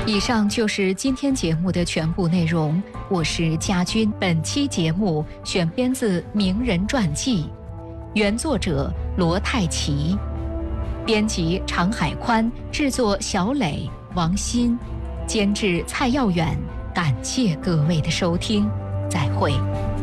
以上就是今天节目的全部内容，我是佳君。本期节目选编自名人传记，原作者罗泰奇，编辑常海宽，制作小磊、王鑫，监制蔡耀远。感谢各位的收听，再会。